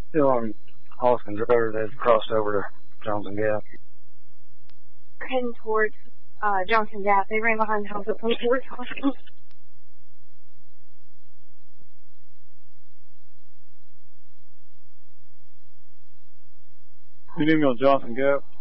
Still on Hoskins Road. They've crossed over to Johnson Gap. Heading towards Johnson Gap. They ran behind the house up towards Hoskins. You need me on Johnson Gap?